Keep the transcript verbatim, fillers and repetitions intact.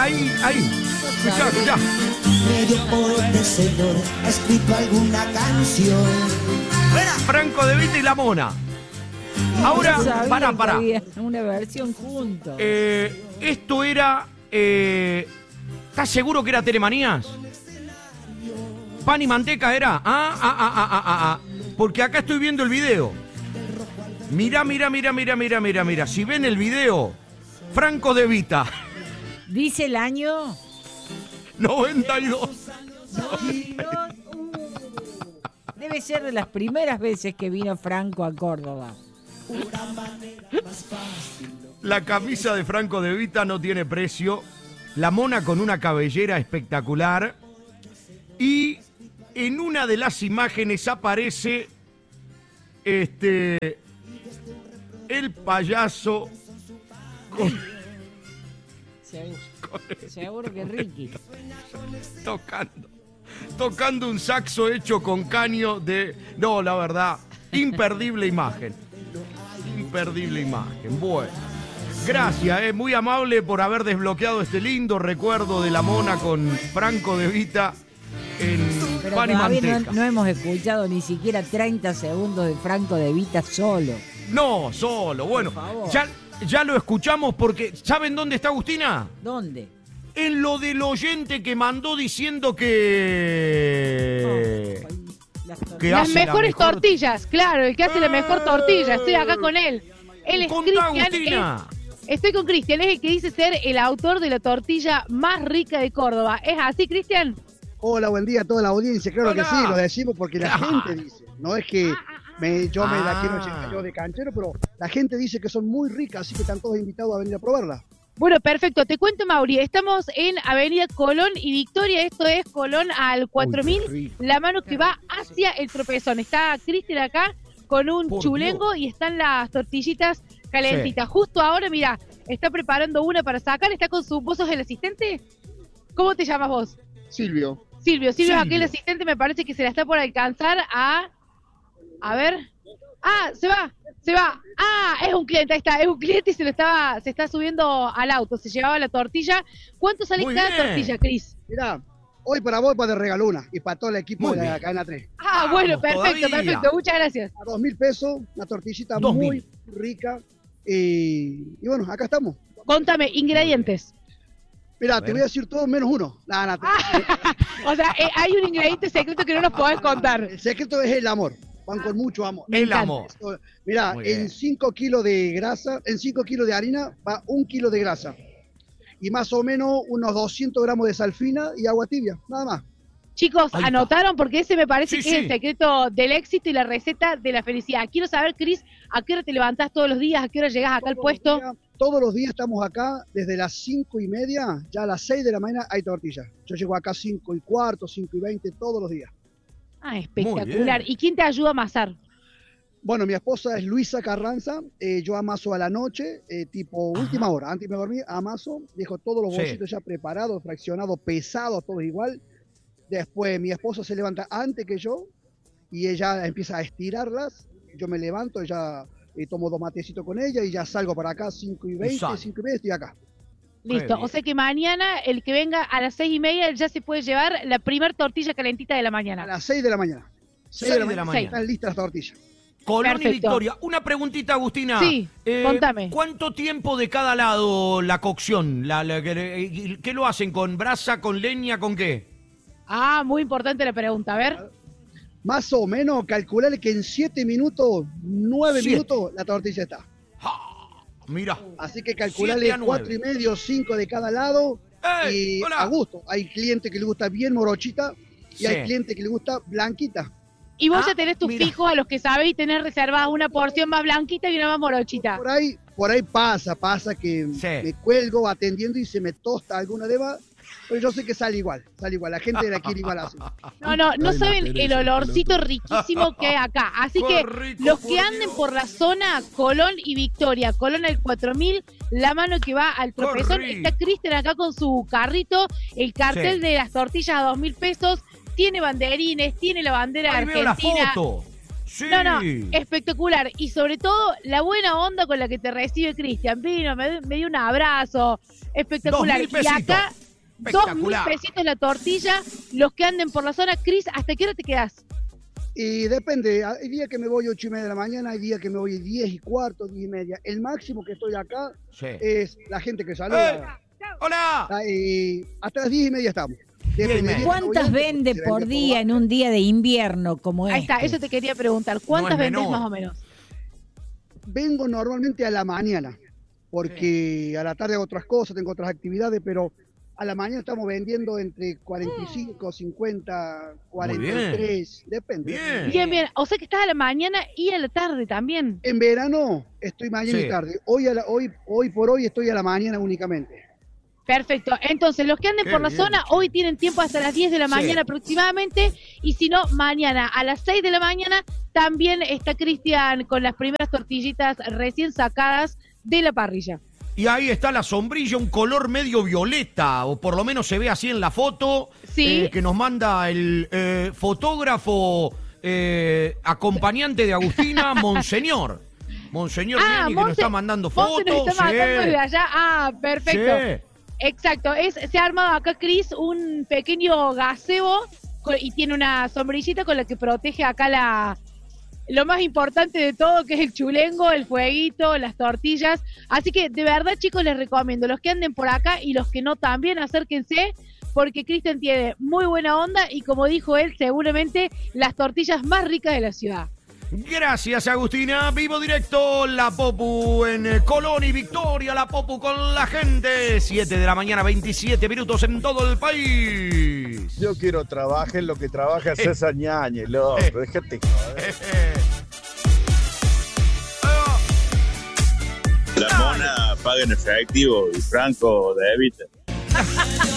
ahí, ahí. Escuchá, escuchá. Medio poeta señor, ha escrito alguna canción. Franco De Vita y La Mona. Ahora, No sabía pará, que pará. había una versión juntos. Eh, esto era... Eh, ¿Estás seguro que era Telemanías? ¿Pan y manteca era? Ah, ah, ah, ah, ah, ah. Porque acá estoy viendo el video. Mirá, mirá, mirá, mirá, mirá, mirá, mirá. Si ven el video, Franco De Vita. ¿Dice el año? noventa y dos. No, uh, debe ser de las primeras veces que vino Franco a Córdoba. La camisa de Franco De Vita no tiene precio. La Mona con una cabellera espectacular. Y en una de las imágenes aparece este el payaso con, Seguro, seguro que Ricky. tocando tocando un saxo hecho con caño de... No, la verdad, imperdible imagen. Imperdible imagen. Bueno, gracias, eh, muy amable por haber desbloqueado este lindo recuerdo de La Mona con Franco De Vita en Pero Pan y todavía Manteca. no, no hemos escuchado ni siquiera treinta segundos de Franco De Vita solo. No, solo. Bueno, Por favor. ya, ya lo escuchamos porque... ¿Saben dónde está Agustina? ¿Dónde? En lo del oyente que mandó diciendo que... que Las hace la mejores mejor- tortillas, claro, el que hace la mejor tortilla. Estoy acá con él. Él es Contá, Cristian. Agustina. es- Estoy con Cristian, es el que dice ser el autor de la tortilla más rica de Córdoba. ¿Es así, Cristian? Hola, buen día a toda la audiencia. Claro Hola. que sí, lo decimos porque la Claro. gente dice. No es que me, yo me la Ah. quiero llevar yo de canchero, pero la gente dice que son muy ricas, así que están todos invitados a venir a probarla. Bueno, perfecto. Te cuento, Mauri. Estamos en Avenida Colón y Victoria. Esto es Colón al cuatro mil. La mano que va hacia el tropezón. Está Cristian acá con un Por chulengo y están las tortillitas calentitas. Justo ahora, mira, está preparando una para sacar. Está con su... ¿Vos sos el asistente? ¿Cómo te llamas vos? Silvio. Silvio. Silvio es Silvio. aquel asistente, me parece que se la está por alcanzar a... A ver... Ah, se va, se va. Ah, es un cliente, ahí está, es un cliente y se lo estaba, se está subiendo al auto, se llevaba la tortilla. ¿Cuánto sale Muy cada bien. tortilla, Cris? Mirá, hoy para vos para de regalo una y para todo el equipo Muy de la bien. cadena tres. Ah, Vamos, bueno, perfecto, todavía. perfecto, muchas gracias. A dos mil pesos, una tortillita Dos muy mil. rica. Y, y bueno, acá estamos. Contame, ingredientes. Mirá, A te ver. voy a decir todo menos uno. Nah, nah, te- O sea, eh, hay un ingrediente secreto que no nos podés contar. el secreto es el amor. Van con mucho amor. Me El encanta. amor. Mirá, Muy bien. en cinco kilos de grasa, en cinco kilos de harina va un kilo de grasa. Y más o menos unos doscientos gramos de sal fina y agua tibia, nada más. Chicos, Ahí está. anotaron porque ese me parece Sí, que es sí. el secreto del éxito y la receta de la felicidad. Quiero saber, Cris, ¿a qué hora te levantás todos los días? ¿A qué hora llegás acá al Todos puesto? los días- todos los días estamos acá, desde las cinco y media, ya a las seis de la mañana hay tortillas. Yo llego acá cinco y cuarto, cinco y veinte, todos los días. Ah, espectacular. bien. ¿Y quién te ayuda a amasar? Bueno, mi esposa es Luisa Carranza, eh, yo amaso a la noche, eh, tipo Ajá. última hora, antes de dormir, amaso, dejo todos los Sí. bolsitos ya preparados, fraccionados, pesados, todos igual. Después mi esposa se levanta antes que yo y ella empieza a estirarlas, yo me levanto, ella eh, tomo dos matecitos con ella y ya salgo para acá, cinco y veinte, sale. cinco y media, estoy acá. Listo, bien. o sea que mañana el que venga a las seis y media ya se puede llevar la primer tortilla calentita de la A mañana. las seis de la mañana. Seis de la mañana. Están listas las tortillas. Colón y Perfecto. Victoria. Una preguntita, Agustina. Sí, contame. ¿Cuánto tiempo de cada lado la cocción? La, la- que- ¿Qué lo hacen? ¿Con brasa, con leña, con qué? Ah, muy importante la pregunta, a ver. Más o menos, calcularle que en siete minutos, nueve Siete. minutos, la tortilla está. Mira. Así que Siete calcularle a nueve. cuatro y medio, cinco de cada lado ¡Ey! y Hola. a gusto. Hay clientes que le gusta bien morochita y Sí. hay clientes que le gusta blanquita. Y vos Ah, ya tenés tus mira. fijos a los que sabés y tenés reservada una porción más blanquita y una más morochita. Por ahí, por ahí pasa, pasa que Sí. me cuelgo atendiendo y se me tosta alguna de más, pero yo sé que sale igual, sale igual. La gente la quiere igual así. No, no, no Ay, saben Teresa, el olorcito riquísimo que hay acá. Así Qué que rico, los por que anden Dios. por la zona Colón y Victoria, Colón al cuatro mil, la mano que va al tropezón, rico. está Cristian acá con su carrito, el cartel Sí. de las tortillas a dos mil pesos, tiene banderines, tiene la bandera Ahí veo la argentina. foto. Sí. No, no, espectacular. Y sobre todo, la buena onda con la que te recibe Cristian. Vino, me, me dio un abrazo. Espectacular. Dos mil Y pesitos. acá, dos mil Espectacular. pesitos la tortilla. Los que anden por la zona. Cris, ¿hasta qué hora te quedás? Y depende, hay días que me voy ocho y media de la mañana, hay días que me voy diez y cuarto, diez y media. El máximo que estoy acá Sí. es la gente que saluda. ¡Eh! ¡Hola! Ah, y hasta las diez y media estamos. Depende del día que ¿Cuántas voy, vende se por vende día en un día de invierno como Ahí este? está, eso te quería preguntar. ¿Cuántas No es vendes menor. más o menos? Vengo normalmente a la mañana, porque a la tarde hago otras cosas, tengo otras actividades, pero a la mañana estamos vendiendo entre cuarenta y cinco, cincuenta, cuarenta y tres, depende. Bien. Bien, bien. O sea que estás a la mañana y a la tarde también. En verano estoy mañana Sí. y tarde. Hoy, a la- hoy, hoy por hoy estoy a la mañana únicamente. Perfecto. Entonces, los que anden Qué por la bien, zona, che. hoy tienen tiempo hasta las diez de la Sí. mañana aproximadamente. Y si no, mañana a las seis de la mañana también está Cristian con las primeras tortillitas recién sacadas de la parrilla. Y ahí está la sombrilla, un color medio violeta, o por lo menos se ve así en la foto, Sí. eh, que nos manda el eh, fotógrafo eh, acompañante de Agustina, Monseñor. Monseñor Ah, Niani, que nos Monse- está mandando Monse fotos. nos está mandando sí. desde allá. Ah, perfecto. Sí. Exacto. Es, se ha armado acá, Cris, un pequeño gazebo co- y tiene una sombrillita con la que protege acá la lo más importante de todo, que es el chulengo, el fueguito, las tortillas. Así que, de verdad, chicos, les recomiendo, los que anden por acá y los que no también, acérquense, porque Cristian tiene muy buena onda y, como dijo él, seguramente las tortillas más ricas de la ciudad. Gracias, Agustina. Vivo directo, La Popu en eh, Colón y Victoria. La Popu con la gente. siete de la mañana, veintisiete minutos en todo el país. Yo quiero trabajar en lo que trabaja César Ñañez, loco. Eh. Déjate joder. La mona paga en efectivo y Franco débito.